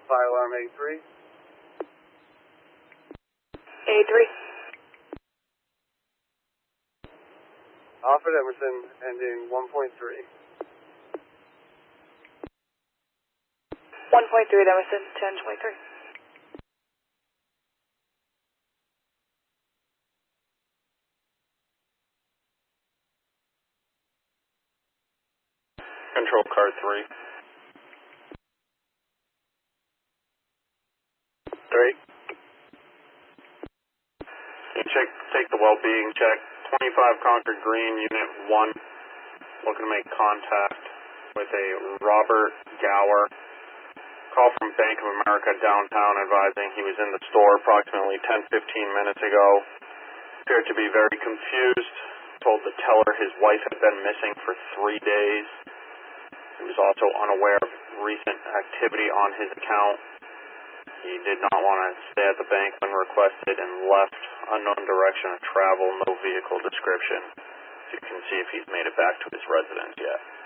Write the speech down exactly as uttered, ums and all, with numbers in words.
Fire alarm A three. A three. Alfred Emerson, ending one point three. one point three at Emerson, ten twenty-three. Control car three. Three. You check, take the well-being check. twenty-five Concord Green, Unit one. Looking to make contact with a Robert Gower. Call from Bank of America downtown advising he was in the store approximately ten fifteen minutes ago. Appeared to be very confused. Told the teller his wife had been missing for three days. He was also unaware of recent activity on his account. He did not want to stay at the bank when requested and left unknown direction of travel, no vehicle description. So you can see if he's made it back to his residence yet.